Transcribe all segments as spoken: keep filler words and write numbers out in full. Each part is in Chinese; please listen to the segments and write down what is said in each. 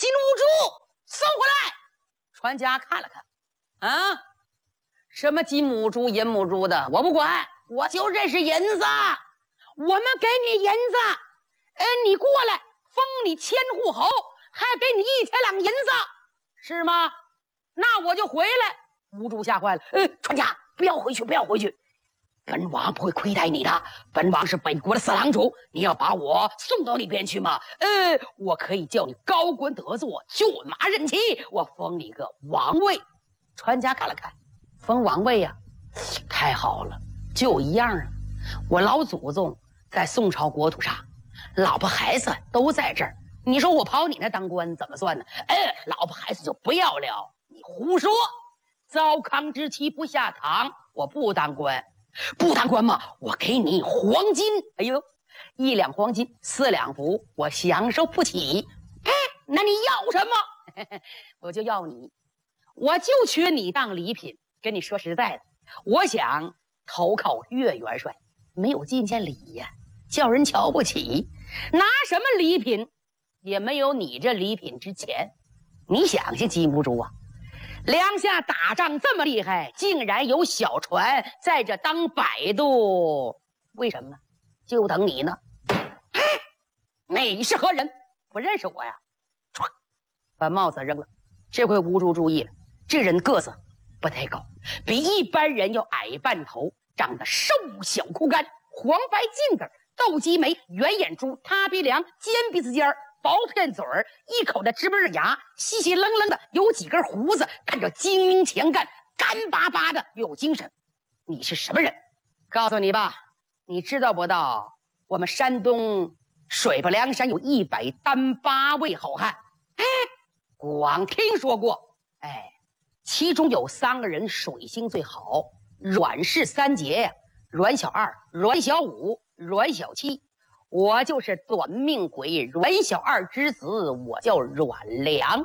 金兀术送回来。船家看了看，啊，什么金母猪、银母猪的，我不管，我就认识银子。我们给你银子，哎，你过来封你千户侯，还给你一千两银子，是吗？那我就回来。吴主吓坏了，呃，船家不要回去，不要回去，本王不会亏待你的，本王是北国的四郎主，你要把我送到那边去吗？呃，我可以叫你高官得坐，骏马任骑，我封你个王位。船家看了看，封王位呀、啊，太好了，就一样啊。我老祖宗在宋朝国土上，老婆孩子都在这儿，你说我跑你那当官怎么算呢？哎，老婆孩子就不要了，你胡说！糟糠之妻不下堂，我不当官，不当官吗？我给你黄金，哎呦，一两黄金四两符，我享受不起。哎，那你要什么？我就要你，我就缺你当礼品。跟你说实在的，我想投靠岳元帅，没有金钱礼呀，叫人瞧不起。拿什么礼品，也没有你这礼品值钱。你想想，金兀术啊，梁下打仗这么厉害，竟然有小船在这当摆渡，为什么？就等你呢。哎，你是何人？不认识我呀？唰，把帽子扔了。这回吴主注意了，这人个子不太高，比一般人要矮半头，长得瘦小枯干，黄白净子，斗鸡眉，圆眼珠，塌鼻梁，尖鼻子尖儿，薄片嘴儿，一口的直巴牙，细细愣愣的，有几根胡子，看着精明强干，干巴巴的又有精神。你是什么人？告诉你吧，你知道不道？我们山东水泊梁山有一百单八位好汉，哎，光听说过。哎，其中有三个人水性最好，阮氏三杰呀，阮小二、阮小五、阮小七。我就是短命鬼阮小二之子，我叫阮良。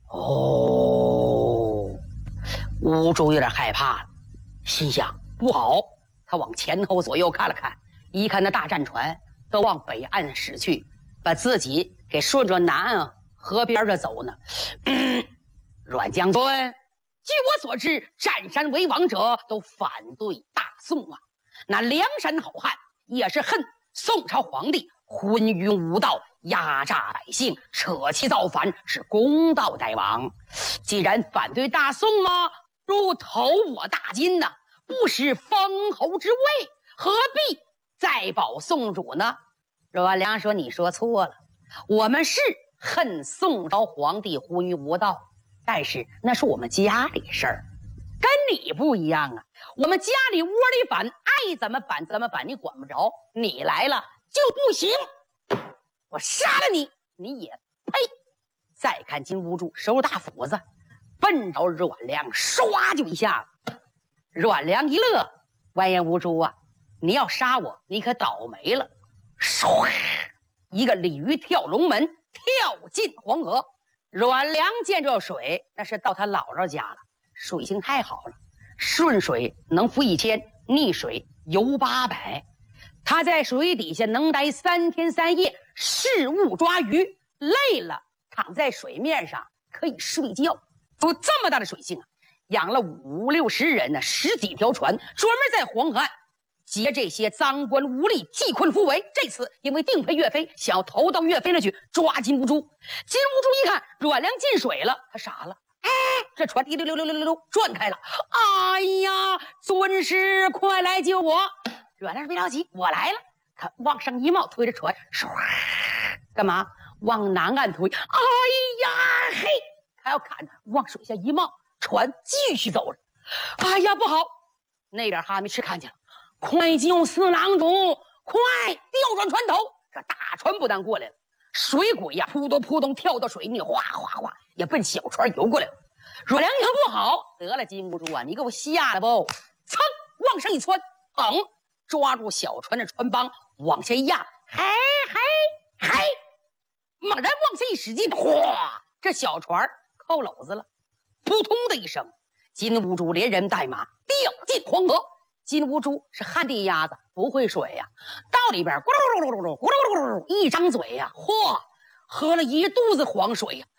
哦，吴主有点害怕了，心想不好。他往前后左右看了看，一看那大战船都往北岸驶去，把自己给顺着南啊河边上走呢。嗯，阮将军，据我所知，占山为王者都反对大宋啊。那梁山好汉也是恨宋朝皇帝昏庸无道，压榨百姓，扯旗造反，是公道歹王。既然反对大宋嘛，如投我大金呐、啊，不失封侯之位，何必再保宋主呢？阮良说：“你说错了，我们是恨宋朝皇帝昏庸无道，但是那是我们家里事儿，跟你不一样啊。我们家里窝里反，爱怎么反怎么反，你管不着。你来了就不行，我杀了你，你也呸！”再看金兀术手大斧子，奔着阮良，唰就一下子。阮良一乐：“完颜兀术啊，你要杀我，你可倒霉了！”唰，一个鲤鱼跳龙门，跳进黄河。阮良见着水，那是到他姥姥家了，水性太好了，顺水能浮一千，逆水游八百。他在水底下能待三天三夜，视物抓鱼，累了躺在水面上可以睡觉。有这么大的水性啊，养了五六十人呢，十几条船，专门在黄河岸劫这些赃官污吏，济困扶危。这次因为定配岳飞，想要投到岳飞那去抓金兀术。金兀术一看阮良进水了，他傻了，哎，这船滴溜溜溜溜溜转开了。哎呀，尊师快来救我！阮良别着急，我来了。他往上一冒，推着船，唰，干嘛？往南岸推。哎呀，嘿，他要砍，往水下一冒，船继续走着。哎呀，不好！那边哈密赤看见了，快救四郎主！快调转船头！这大船不但过来了，水鬼呀，扑通扑通跳到水里，哗哗哗，也奔小船游过来了。阮良一看不好，得了，金兀术啊，你给我吓的不？噌，往上一窜，嗯，抓住小船的船帮，往下一压，嘿嘿嘿，猛然往下一使劲，哗，这小船扣篓子了，扑通的一声，金兀术连人带马掉进黄河。金兀术是旱地鸭子，不会水呀、啊，到里边咕噜咕噜咕噜咕噜咕噜咕噜，一张嘴呀、啊，嚯，喝了一肚子黄水呀、